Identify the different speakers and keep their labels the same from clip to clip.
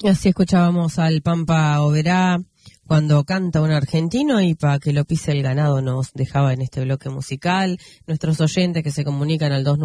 Speaker 1: Así escuchábamos al Pampa Oberá cuando canta un argentino, y para que lo pise el ganado nos dejaba en este bloque musical. Nuestros oyentes que se comunican al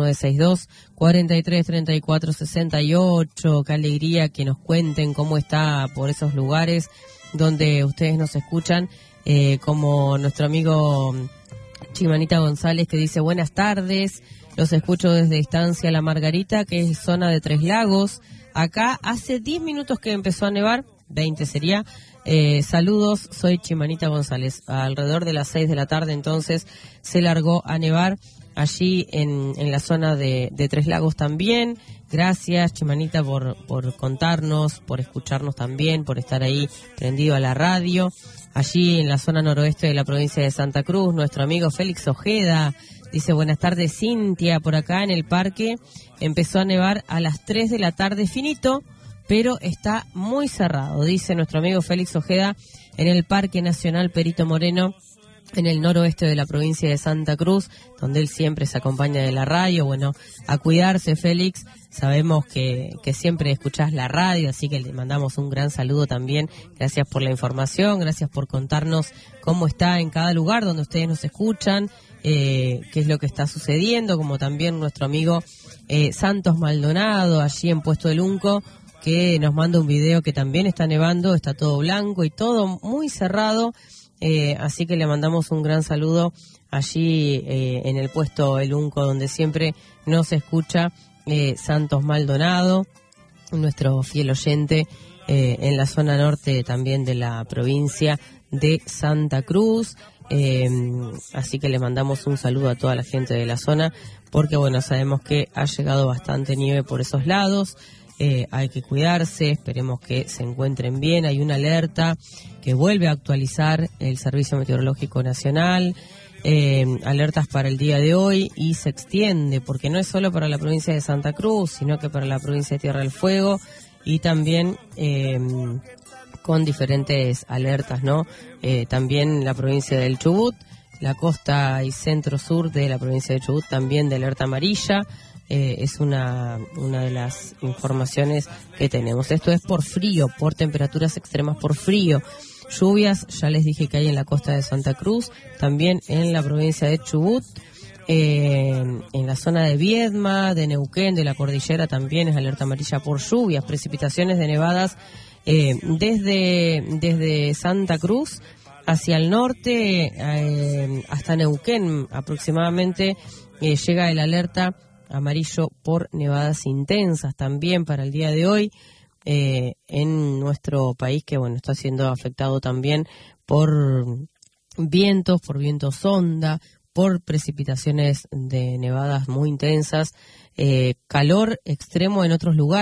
Speaker 1: 2962-433468, qué alegría que nos cuenten cómo está por esos lugares donde ustedes nos escuchan, como nuestro amigo Chimanita González, que dice: buenas tardes, los escucho desde Estancia La Margarita, que es zona de Tres Lagos. Acá hace 10 minutos que empezó a nevar, 20 sería. Saludos, soy Chimanita González. Alrededor de las 6 de la tarde entonces se largó a nevar allí en la zona de Tres Lagos también. Gracias, Chimanita, por contarnos, por escucharnos también, por estar ahí prendido a la radio. Allí en la zona noroeste de la provincia de Santa Cruz, nuestro amigo Félix Ojeda dice: buenas tardes, Cintia, por acá en el parque empezó a nevar a las 3 de la tarde finito, pero está muy cerrado, dice nuestro amigo Félix Ojeda, en el Parque Nacional Perito Moreno, en el noroeste de la provincia de Santa Cruz, donde él siempre se acompaña de la radio. Bueno, a cuidarse, Félix, sabemos que siempre escuchás la radio, así que le mandamos un gran saludo también. Gracias por la información, gracias por contarnos cómo está en cada lugar donde ustedes nos escuchan, qué es lo que está sucediendo, como también nuestro amigo Santos Maldonado, allí en Puesto del Unco, que nos manda un video que también está nevando, está todo blanco y todo muy cerrado, así que le mandamos un gran saludo allí en el Puesto El Unco, donde siempre nos escucha Santos Maldonado, nuestro fiel oyente, en la zona norte también de la provincia de Santa Cruz. Así que le mandamos un saludo a toda la gente de la zona, porque bueno, sabemos que ha llegado bastante nieve por esos lados. Hay que cuidarse, esperemos que se encuentren bien. Hay una alerta que vuelve a actualizar el Servicio Meteorológico Nacional, alertas para el día de hoy, y se extiende, porque no es solo para la provincia de Santa Cruz, sino que para la provincia de Tierra del Fuego, y también con diferentes alertas, ¿no? También la provincia del Chubut, la costa y centro-sur de la provincia de Chubut también de alerta amarilla. Es una de las informaciones que tenemos. Esto es por frío, por temperaturas extremas, por frío. Lluvias, ya les dije que hay en la costa de Santa Cruz, también en la provincia de Chubut, en la zona de Viedma, de Neuquén, de la cordillera también es alerta amarilla por lluvias, precipitaciones de nevadas desde Santa Cruz hacia el norte hasta Neuquén aproximadamente. Llega el alerta amarillo por nevadas intensas también para el día de hoy en nuestro país, que bueno, está siendo afectado también por vientos onda, por precipitaciones de nevadas muy intensas, calor extremo en otros lugares.